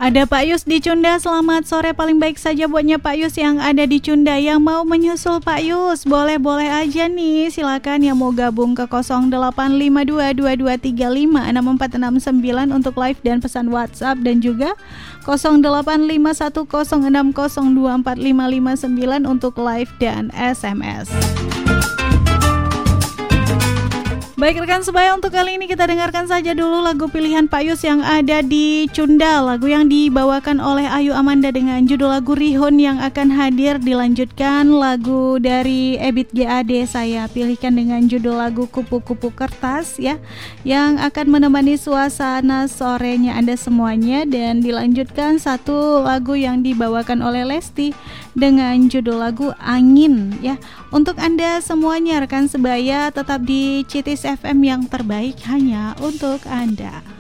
Ada Pak Yus di Cunda, selamat sore. Paling baik saja buatnya Pak Yus yang ada di Cunda. Yang mau menyusul Pak Yus, boleh-boleh aja nih. Silakan yang mau gabung ke 085222356469 untuk live dan pesan WhatsApp, dan juga 085106024559 untuk live dan SMS. Baik rekan sebaya, untuk kali ini kita dengarkan saja dulu lagu pilihan Pak Yus yang ada di Cunda. Lagu yang dibawakan oleh Ayu Amanda dengan judul lagu Rihun yang akan hadir. Dilanjutkan lagu dari Ebit GAD saya pilihkan dengan judul lagu Kupu-Kupu Kertas ya, yang akan menemani suasana sorenya Anda semuanya. Dan dilanjutkan satu lagu yang dibawakan oleh Lesti dengan judul lagu Angin ya. Untuk Anda semuanya rekan sebaya, tetap di Citis FM yang terbaik hanya untuk Anda.